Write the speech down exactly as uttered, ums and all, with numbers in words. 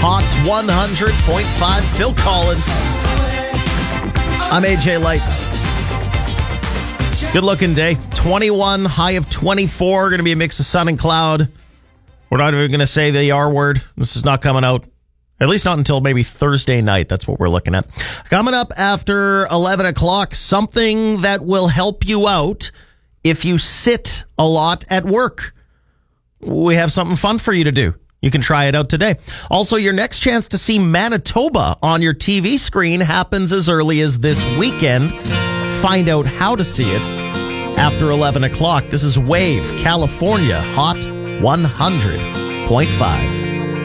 Hot one hundred point five, Phil Collins. I'm A J Light. Good looking day. twenty-one, high of twenty-four. Going to be a mix of sun and cloud. We're not even going to say the R word. This is not coming out. At least not until maybe Thursday night. That's what we're looking at. Coming up after eleven o'clock, something that will help you out if you sit a lot at work. We have something fun for you to do. You can try it out today. Also, your next chance to see Manitoba on your T V screen happens as early as this weekend. Find out how to see it after eleven o'clock. This is Wave, California, Hot one hundred point five.